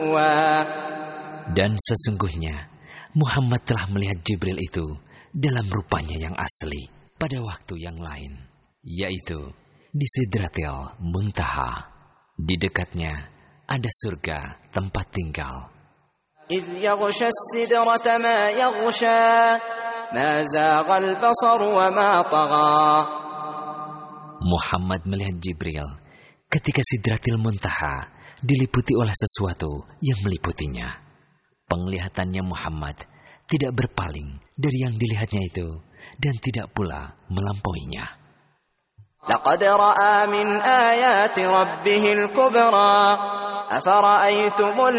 Dan sesungguhnya Muhammad telah melihat Jibril itu dalam rupanya yang asli pada waktu yang lain, yaitu di Sidratil Muntaha. Di dekatnya ada surga tempat tinggal. إذ يغشى السدرة ما يغشى ما زاغ البصر وما طغى. Muhammad melihat Jibril ketika Sidratil Muntaha diliputi oleh sesuatu yang meliputinya. Penglihatannya Muhammad tidak berpaling dari yang dilihatnya itu dan tidak pula melampauinya. لقد رأى من آيات ربه الكبرى أفرأيتم